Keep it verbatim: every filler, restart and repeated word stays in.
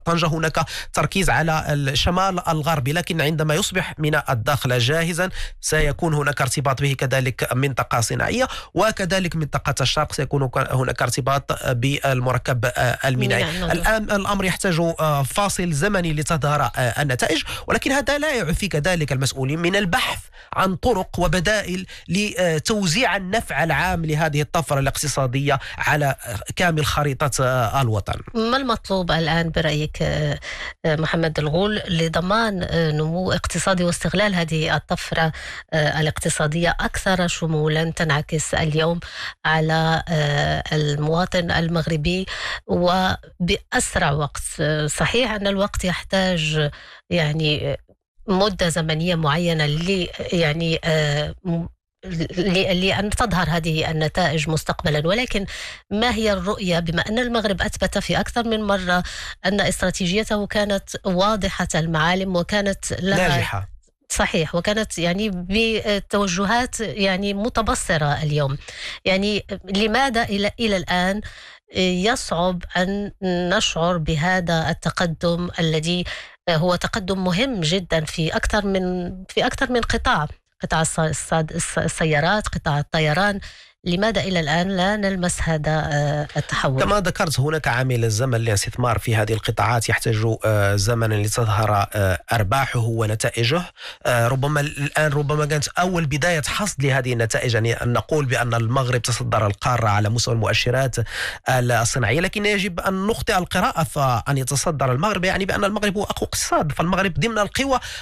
طنجة هناك تركيز على الشمال الغربي، لكن عندما يصبح ميناء الداخلة جاهزا سيكون هناك ارتباط به كذلك منطقة صناعية، وكذلك منطقة الشرق سيكون هناك ارتباط بالمركب المينائي. الآن الأمر يحتاج فاصل زمني لتظهر النتائج، ولكن هذا لا يعفي كذلك المسؤولين من البحث عن طرق وبدائل لتوزيع النفع العام لهذه الطفرة الاقتصادية على كامل خريطة الوطن. ما المطلوب الآن برأيك محمد الغول لضمان نمو اقتصادي واستغلال هذه الطفرة الاقتصادية أكثر شمولا تنعكس اليوم على المواطن المغربي وبأسرع وقت؟ صحيح أن الوقت يحتاج يعني مدة زمنية معينة ل يعني لأن تظهر هذه النتائج مستقبلا، ولكن ما هي الرؤية بما أن المغرب أثبت في أكثر من مرة أن استراتيجيته كانت واضحة المعالم وكانت لها ناجحة؟ صحيح، وكانت يعني بتوجهات يعني متبصرة اليوم. يعني لماذا إلى إلى الآن يصعب أن نشعر بهذا التقدم الذي هو تقدم مهم جدا في أكثر من في أكثر من قطاع، قطاع السيارات، قطاع الطيران؟ لماذا إلى الآن لا نلمس هذا التحول؟ كما ذكرت هناك عامل الزمن للاستثمار في هذه القطاعات يحتاج زمنا لتظهر أرباحه ونتائجه. ربما الآن ربما كانت أول بداية حصد لهذه النتائج، يعني أن نقول بأن المغرب تصدر القارة على مستوى المؤشرات الصناعية، لكن يجب أن نخطئ القراءة، فأن يتصدر المغرب يعني بأن المغرب هو أقوى اقتصاد، فالمغرب ضمن القوى